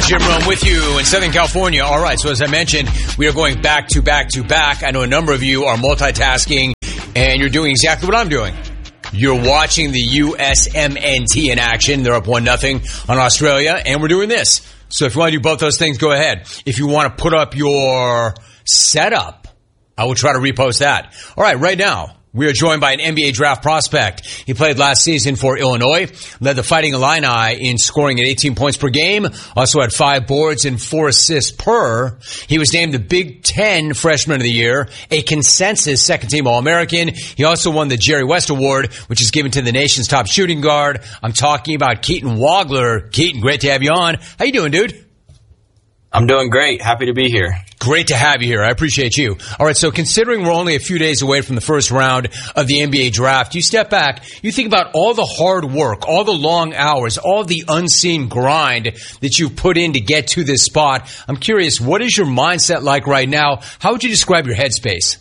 Jim Rome with you in Southern California. All right, so as I mentioned, we are going back to back to back. I know a number of you are multitasking, and you're doing exactly what I'm doing. You're watching the USMNT in action. They're up 1-0 on Australia, and we're doing this. So if you want to do both those things, go ahead. If you want to put up your setup, I will try to repost that. All right, right now, we are joined by an NBA draft prospect. He played last season for Illinois, led the Fighting Illini in scoring at 18 points per game, also had 5 boards and 4 assists per. He was named the Big Ten Freshman of the Year, a consensus second-team All-American. He also won the Jerry West Award, which is given to the nation's top shooting guard. I'm talking about Keaton Wagler. Keaton, great to have you on. How you doing, dude? I'm doing great. Happy to be here. Great to have you here. I appreciate you. All right, so considering we're only a few days away from the first round of the NBA draft, you step back, you think about all the hard work, all the long hours, all the unseen grind that you've put in to get to this spot. I'm curious, what is your mindset like right now? How would you describe your headspace?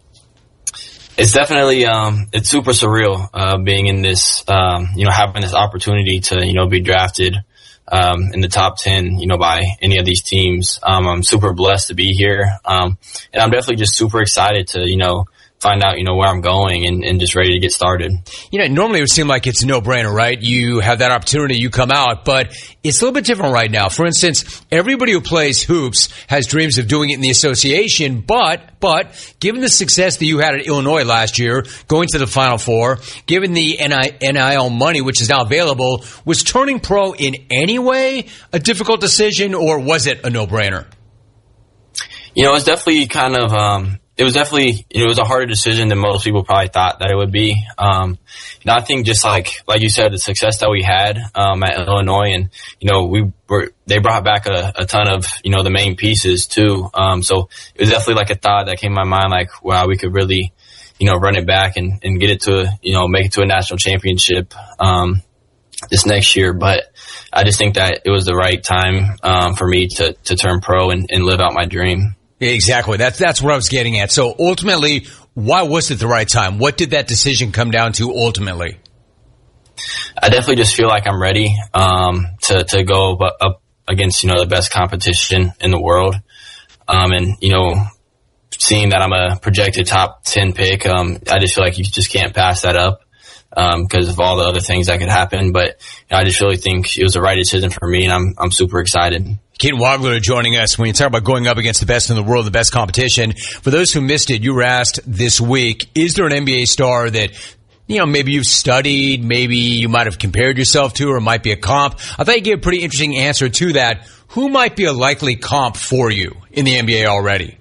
It's definitely, it's super surreal, being in this, having this opportunity to, be drafted in the top 10, by any of these teams. I'm super blessed to be here. And I'm definitely just super excited to, find out, where I'm going and just ready to get started. Normally it would seem like it's a no-brainer, right? You have that opportunity, you come out, but it's a little bit different right now. For instance, everybody who plays hoops has dreams of doing it in the association, but given the success that you had at Illinois last year, going to the Final Four, given the NIL money, which is now available, was turning pro in any way a difficult decision, or was it a no-brainer? It's definitely kind of, it was a harder decision than most people probably thought that it would be. I think just like you said, the success that we had, at Illinois, and, they brought back a ton of, the main pieces too. So it was definitely like a thought that came to my mind, like, wow, we could really, run it back and get it to, make it to a national championship, this next year. But I just think that it was the right time, for me to turn pro and live out my dream. Exactly. That's what I was getting at. So ultimately, why was it the right time? What did that decision come down to ultimately? I definitely just feel like I'm ready to go up against, the best competition in the world. And, seeing that I'm a projected top 10 pick, I just feel like you just can't pass that up because of all the other things that could happen. But I just really think it was the right decision for me, and I'm super excited. Keaton Wagler joining us. When you talk about going up against the best in the world, the best competition, for those who missed it, you were asked this week, is there an NBA star that, maybe you've studied, maybe you might have compared yourself to, or might be a comp? I thought you gave a pretty interesting answer to that. Who might be a likely comp for you in the NBA already?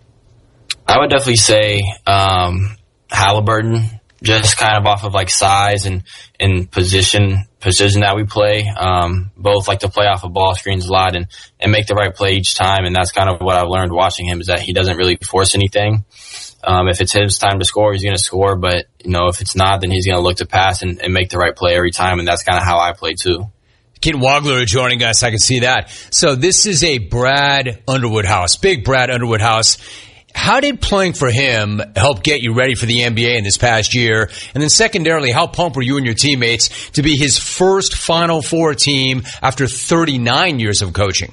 I would definitely say Halliburton, just kind of off of like size and position that we play. Both like to play off of ball screens a lot and make the right play each time. And that's kind of what I've learned watching him, is that he doesn't really force anything. If it's his time to score, he's going to score. But, if it's not, then he's going to look to pass and make the right play every time. And that's kind of how I play too. Keaton Wagler joining us. I can see that. So this is a Brad Underwood house, big Brad Underwood house. How did playing for him help get you ready for the NBA in this past year? And then secondarily, how pumped were you and your teammates to be his first Final Four team after 39 years of coaching?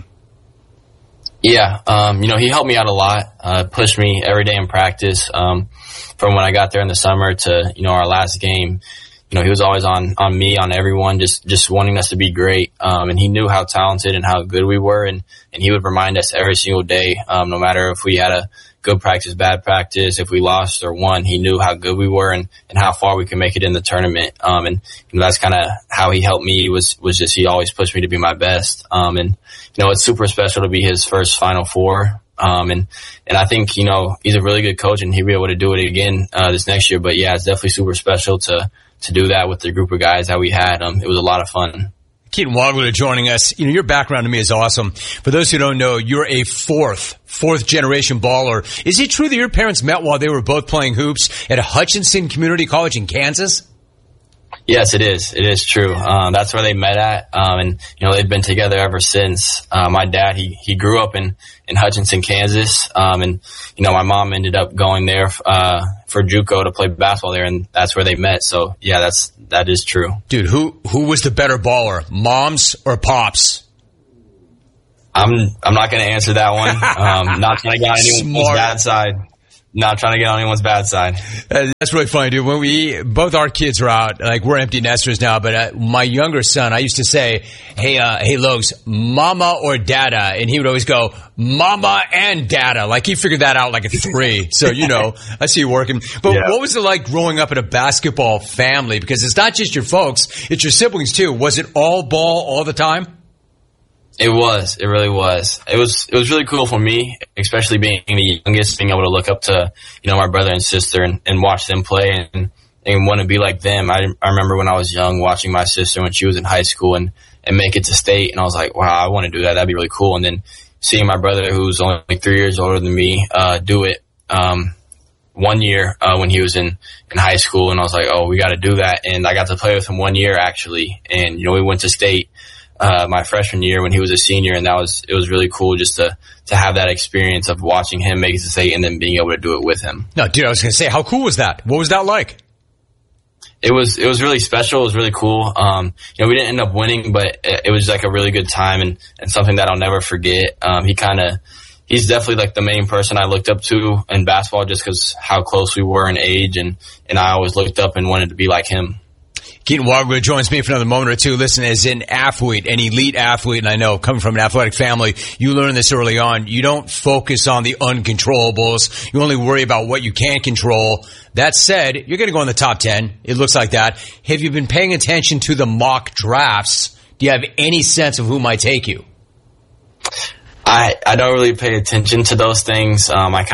Yeah, he helped me out a lot, pushed me every day in practice, from when I got there in the summer to, our last game. He was always on me, on everyone, just wanting us to be great. And he knew how talented and how good we were. And he would remind us every single day, no matter if we had a good practice, bad practice, if we lost or won, he knew how good we were and how far we could make it in the tournament. And that's kind of how he helped me, was just, he always pushed me to be my best. And it's super special to be his first Final Four. And I think, he's a really good coach and he'll be able to do it again, this next year. But yeah, it's definitely super special to do that with the group of guys that we had. It was a lot of fun. Keaton Wagler joining us. Your background to me is awesome. For those who don't know, you're a fourth generation baller. Is it true that your parents met while they were both playing hoops at Hutchinson Community College in Kansas? Yes, it is. It is true. That's where they met at. And, they've been together ever since. My dad, he grew up in Hutchinson, Kansas. And, my mom ended up going there, for JUCO to play basketball there, and that's where they met. So yeah, that is true. Dude, who was the better baller, moms or pops? I'm not going to answer that one. Not trying to get on anyone's bad side. Not trying to get on anyone's bad side. That's really funny, dude. When both our kids are out, like we're empty nesters now, but my younger son, I used to say, hey, Logs, mama or dada? And he would always go, mama and dada. Like he figured that out like at 3. So, I see you working. But What was it like growing up in a basketball family? Because it's not just your folks, it's your siblings too. Was it all ball all the time? It was. It really was. It was really cool for me, especially being the youngest, being able to look up to, my brother and sister and watch them play and want to be like them. I remember when I was young watching my sister when she was in high school and make it to state. And I was like, wow, I want to do that. That'd be really cool. And then seeing my brother, who's only 3 years older than me, do it, 1 year, when he was in high school. And I was like, oh, we got to do that. And I got to play with him 1 year actually. And, we went to state my freshman year when he was a senior, and it was really cool just to have that experience of watching him make it to state and then being able to do it with him. No, dude, I was going to say, how cool was that? What was that like? It was really special. It was really cool. We didn't end up winning, but it was like a really good time and something that I'll never forget. He's definitely like the main person I looked up to in basketball just because how close we were in age, and I always looked up and wanted to be like him. Keaton Wagler joins me for another moment or two. Listen, as an athlete, an elite athlete, and I know coming from an athletic family, you learn this early on. You don't focus on the uncontrollables. You only worry about what you can control. That said, you're going to go in the top 10. It looks like that. Have you been paying attention to the mock drafts? Do you have any sense of who might take you? I don't really pay attention to those things.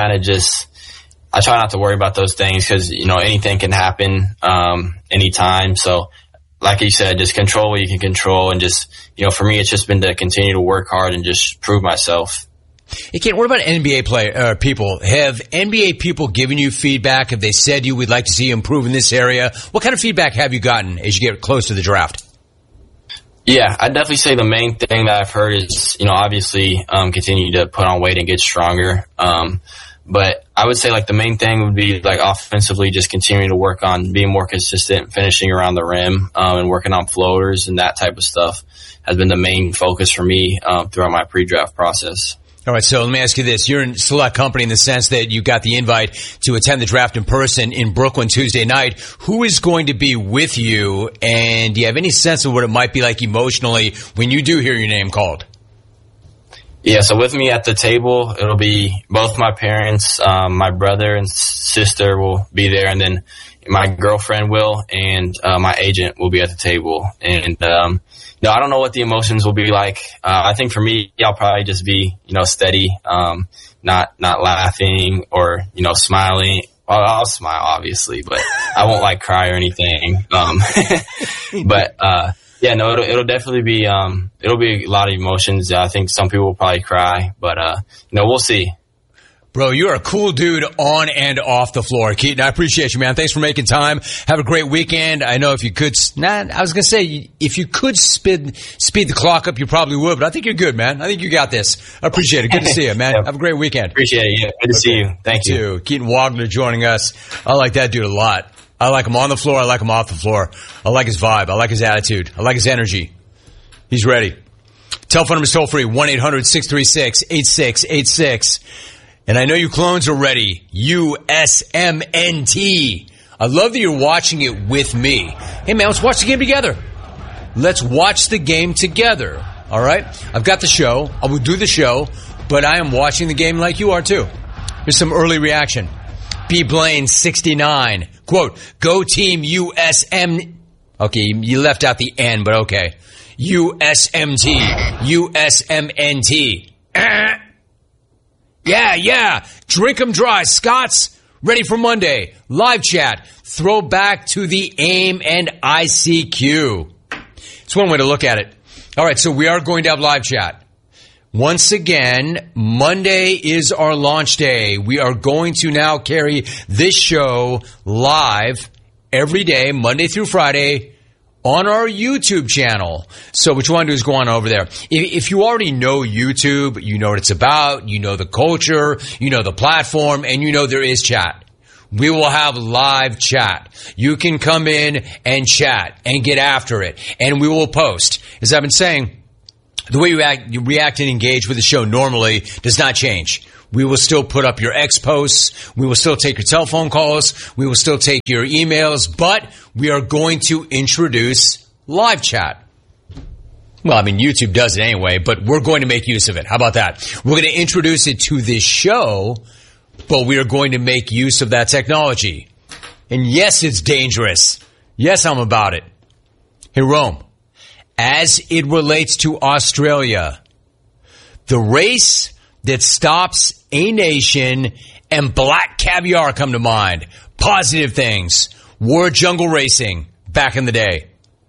I try not to worry about those things because, anything can happen anytime. So, like you said, just control what you can control. And just, for me, it's just been to continue to work hard and just prove myself. Hey, Kent, what about NBA people? Have NBA people given you feedback? Have they said we'd like to see you improve in this area? What kind of feedback have you gotten as you get close to the draft? Yeah, I'd definitely say the main thing that I've heard is, obviously continue to put on weight and get stronger. But I would say like the main thing would be like offensively, just continuing to work on being more consistent, finishing around the rim, and working on floaters and that type of stuff has been the main focus for me throughout my pre-draft process. All right, so let me ask you this. You're in select company in the sense that you got the invite to attend the draft in person in Brooklyn Tuesday night. Who is going to be with you, and do you have any sense of what it might be like emotionally when you do hear your name called? Yeah, so with me at the table, it'll be both my parents, my brother and sister will be there, and then my girlfriend will, and my agent will be at the table. And no, I don't know what the emotions will be like. I think for me, I'll probably just be, steady, not laughing or, smiling. Well, I'll smile, obviously, but I won't cry or anything. But yeah, no, it'll definitely be, it'll be a lot of emotions. I think some people will probably cry, but, we'll see. Bro, you're a cool dude on and off the floor. Keaton, I appreciate you, man. Thanks for making time. Have a great weekend. I know if you could, if you could speed the clock up, you probably would, but I think you're good, man. I think you got this. I appreciate it. Good to see you, man. Have a great weekend. Appreciate it. Yeah, good to see you. Thank you. Too. Keaton Wagler joining us. I like that dude a lot. I like him on the floor. I like him off the floor. I like his vibe. I like his attitude. I like his energy. He's ready. Telephone number is toll free, 1-800-636-8686. And I know you clones are ready. USMNT. I love that you're watching it with me. Hey, man, let's watch the game together. Let's watch the game together. All right? I've got the show. I will do the show, but I am watching the game like you are, too. Here's some early reaction. B. Blaine, 69. Quote, go team USM. Okay, you left out the N, but okay. USMT. USMNT. Yeah. Drink 'em dry. Scott's ready for Monday. Live chat. Throw back to the AIM and ICQ. It's one way to look at it. All right, so we are going to have live chat. Once again, Monday is our launch day. We are going to now carry this show live every day, Monday through Friday, on our YouTube channel. So what you want to do is go on over there. If you already know YouTube, you know what it's about, you know the culture, you know the platform, and you know there is chat. We will have live chat. You can come in and chat and get after it. And we will post. As I've been saying, The way you react and engage with the show normally does not change. We will still put up your X posts. We will still take your telephone calls. We will still take your emails. But we are going to introduce live chat. Well, I mean, YouTube does it anyway, but we're going to make use of it. How about that? We're going to introduce it to this show, but we are going to make use of that technology. And yes, it's dangerous. Yes, I'm about it. Hey, Rome, as it relates to Australia, the race that stops a nation and black caviar come to mind. Positive things. War Jungle Racing back in the day.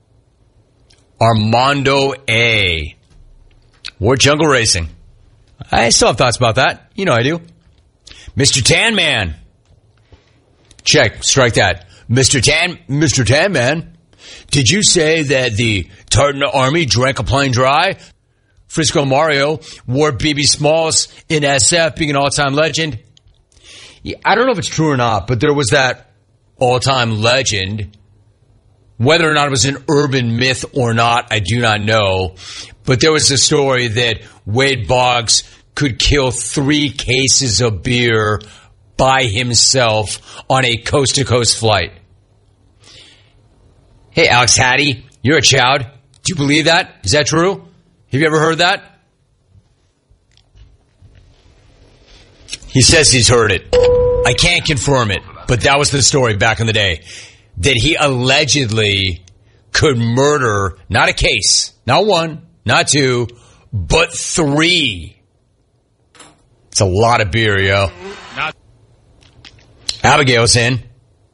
Armando A. War Jungle Racing. I still have thoughts about that. You know I do. Mr. Tan Man. Check. Strike that. Mr. Tan Man. Did you say that the Tartan Army drank a plane dry? Frisco Mario wore BB Smalls in SF, being an all-time legend. Yeah, I don't know if it's true or not, but there was that all-time legend. Whether or not it was an urban myth or not, I do not know. But there was a story that Wade Boggs could kill 3 cases of beer by himself on a coast-to-coast flight. Hey, Alex Hattie, you're a child. Do you believe that? Is that true? Have you ever heard that? He says he's heard it. I can't confirm it, but that was the story back in the day. That he allegedly could murder, not a case, not 1, not 2, but 3. It's a lot of beer, yo. Abigail's in.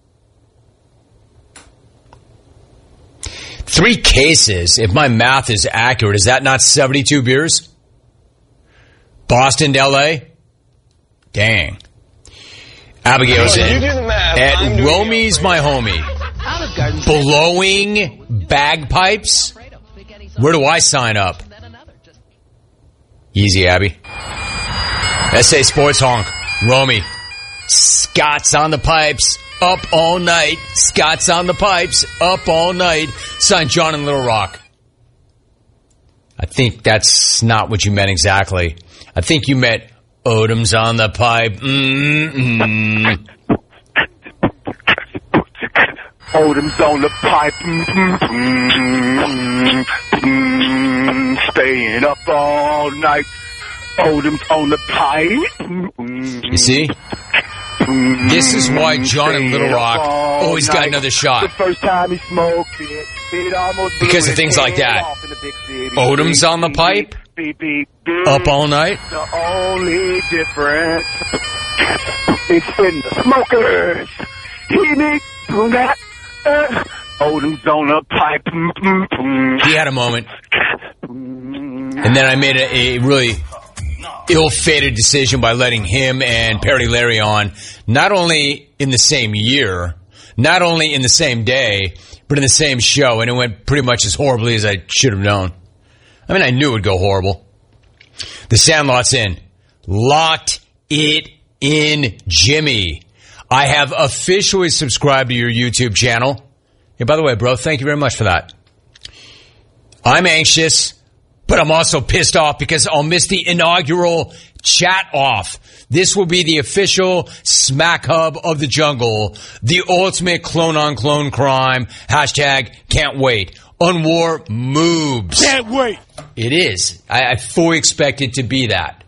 3 cases, if my math is accurate, is that not 72 beers? Boston to L.A.? Dang. Abigail's in. At Romy's My Homie. Blowing bagpipes? Where do I sign up? Easy, Abby. SA Sports Honk. Romy. Scott's on the pipes. Up all night. Scott's on the pipes. Up all night. Signed John in Little Rock. I think that's not what you meant exactly. I think you meant Odom's on the pipe. Odom's on the pipe. Staying up all night. Odom's on the pipe. You see? This is why John in Little Rock always got another shot. The first time he smoked it, because of things like that. Odom's on the pipe. Up all night. The only difference is in the smokers. He needs that. Odom's on the pipe. He had a moment. And then I made a really ill-fated decision by letting him and Perry Larry on, not only in the same year, not only in the same day, but in the same show, and it went pretty much as horribly as I should have known. I mean, I knew it would go horrible. The Sandlot's in. Locked it in, Jimmy. I have officially subscribed to your YouTube channel. Hey, by the way, bro, thank you very much for that. I'm anxious, but I'm also pissed off because I'll miss the inaugural chat off. This will be the official smack hub of the jungle. The ultimate clone-on-clone crime. Hashtag can't wait. Unwar moves. Can't wait. It is. I fully expect it to be that.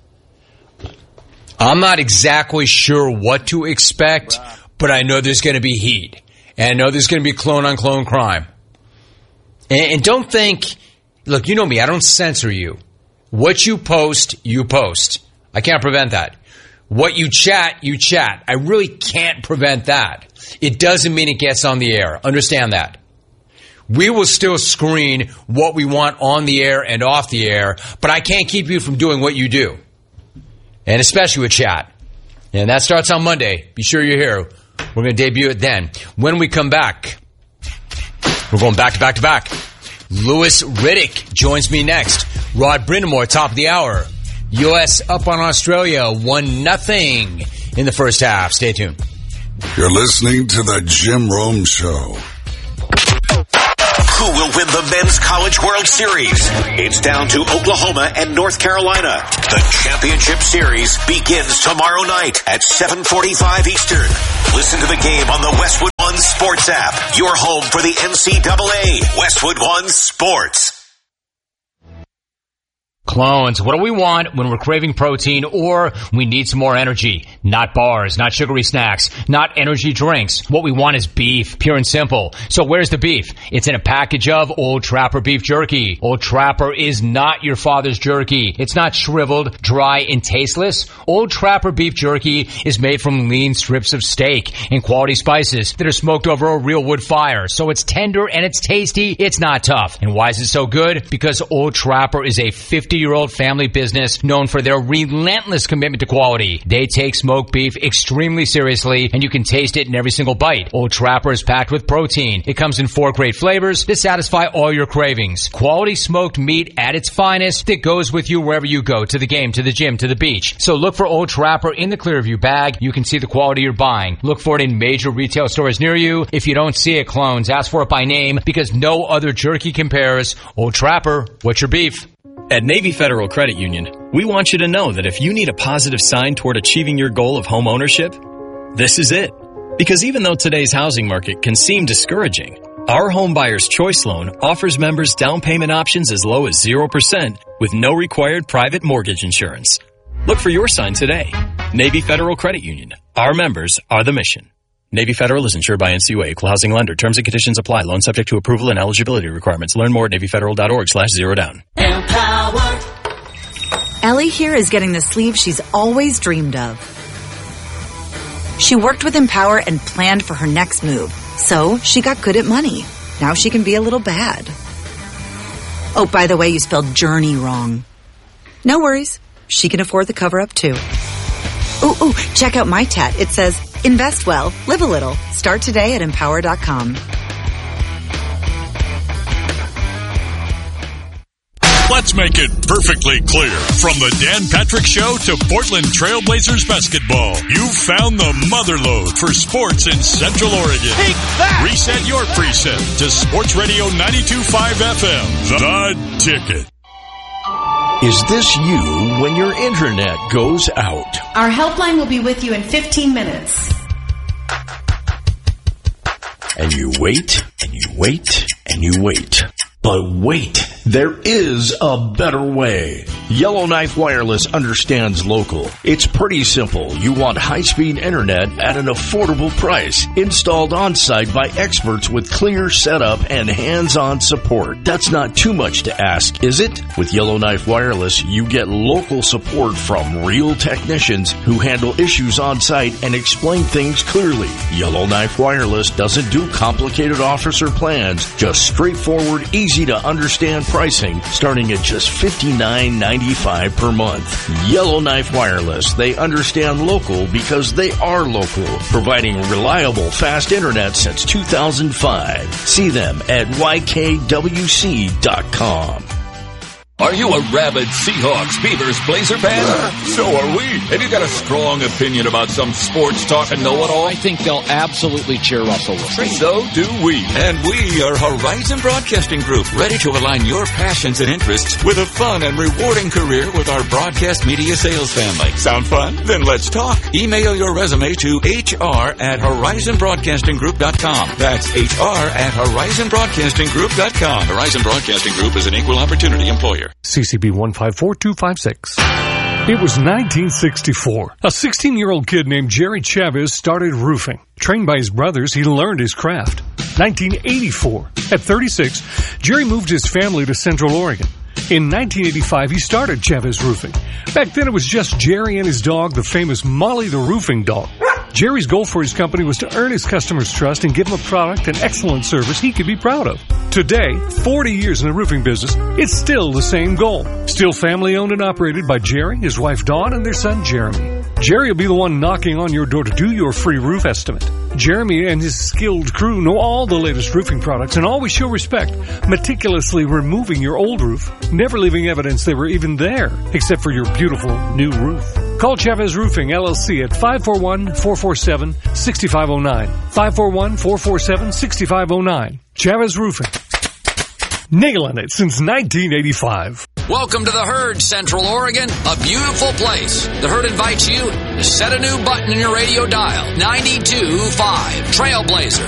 I'm not exactly sure what to expect, but I know there's going to be heat. And I know there's going to be clone-on-clone crime. And don't think... Look, you know me. I don't censor you. What you post, you post. I can't prevent that. What you chat, you chat. I really can't prevent that. It doesn't mean it gets on the air. Understand that. We will still screen what we want on the air and off the air, but I can't keep you from doing what you do. And especially with chat. And that starts on Monday. Be sure you're here. We're going to debut it then. When we come back, we're going back to back to back. Louis Riddick joins me next. Rod Brindamore, top of the hour. U.S. up on Australia, 1-0 in the first half. Stay tuned. You're listening to the Jim Rome Show. Who will win the Men's College World Series? It's down to Oklahoma and North Carolina. The championship series begins tomorrow night at 7:45 Eastern. Listen to the game on the Westwood One Sports app. Your home for the NCAA. Westwood One Sports. Clones, what do we want when we're craving protein or we need some more energy? Not bars, not sugary snacks, not energy drinks. What we want is beef, pure and simple. So where's the beef? It's in a package of Old Trapper beef jerky. Old Trapper is not your father's jerky. It's not shriveled, dry, and tasteless. Old Trapper beef jerky is made from lean strips of steak and quality spices that are smoked over a real wood fire. So it's tender and it's tasty. It's not tough. And why is it so good? Because Old Trapper is a 50-year-old family business known for their relentless commitment to quality. They take smoked beef extremely seriously, and you can taste it in every single bite. Old Trapper is packed with protein. It comes in 4 great flavors to satisfy all your cravings. Quality smoked meat at its finest that goes with you wherever you go, to the game, to the gym, to the beach. So look for Old Trapper in the Clearview bag. You can see the quality you're buying. Look for it in major retail stores near you. If you don't see it, clones, ask for it by name because no other jerky compares. Old Trapper, what's your beef? At Navy Federal Credit Union, we want you to know that if you need a positive sign toward achieving your goal of home ownership, this is it. Because even though today's housing market can seem discouraging, our Home Buyer's Choice Loan offers members down payment options as low as 0% with no required private mortgage insurance. Look for your sign today. Navy Federal Credit Union. Our members are the mission. Navy Federal is insured by NCUA, equal housing lender. Terms and conditions apply. Loan subject to approval and eligibility requirements. Learn more at NavyFederal.org/zerodown. Empower. Ellie here is getting the sleeve she's always dreamed of. She worked with Empower and planned for her next move. So she got good at money. Now she can be a little bad. Oh, by the way, you spelled journey wrong. No worries. She can afford the cover-up too. Ooh, check out my tat. It says, invest well, live a little. Start today at Empower.com. Let's make it perfectly clear. From the Dan Patrick Show to Portland Trailblazers basketball, you've found the motherlode for sports in Central Oregon. Take that! Reset your preset to Sports Radio 92.5 FM. The Ticket. Is this you when your internet goes out? Our helpline will be with you in 15 minutes. And you wait, and you wait, and you wait. But wait, there is a better way. Yellowknife Wireless understands local. It's pretty simple. You want high-speed internet at an affordable price, installed on-site by experts with clear setup and hands-on support. That's not too much to ask, is it? With Yellowknife Wireless, you get local support from real technicians who handle issues on-site and explain things clearly. Yellowknife Wireless doesn't do complicated officer plans, just straightforward, easy to understand pricing starting at just $59.95 per month. Yellowknife Wireless. They understand local because they are local, providing reliable, fast internet since 2005. See them at YKWC.com. Are you a rabid Seahawks, Beavers, Blazer fan? So are we. Have you got a strong opinion about some sports talk and know-it-all? I think they'll absolutely cheer Russell Wilson. So do we. And we are Horizon Broadcasting Group, ready to align your passions and interests with a fun and rewarding career with our broadcast media sales family. Sound fun? Then let's talk. Email your resume to hr@horizonbroadcastinggroup.com. That's hr@horizonbroadcastinggroup.com. Horizon Broadcasting Group is an equal opportunity employer. CCB 154256. It was 1964. A 16-year-old kid named Jerry Chavez started roofing. Trained by his brothers, he learned his craft. 1984. At 36, Jerry moved his family to Central Oregon. In 1985, he started Chavez Roofing. Back then, it was just Jerry and his dog, the famous Molly the Roofing Dog. Jerry's goal for his company was to earn his customers' trust and give them a product and excellent service he could be proud of. Today, 40 years in the roofing business, it's still the same goal. Still family owned and operated by Jerry, his wife Dawn, and their son Jeremy. Jerry will be the one knocking on your door to do your free roof estimate. Jeremy and his skilled crew know all the latest roofing products and always show respect, meticulously removing your old roof, never leaving evidence they were even there, except for your beautiful new roof. Call Chavez Roofing, LLC at 541-447-6509. 541-447-6509. Chavez Roofing. Nailing it since 1985. Welcome to the Herd, Central Oregon, a beautiful place. The Herd invites you to set a new button in your radio dial, 92.5 Trailblazer.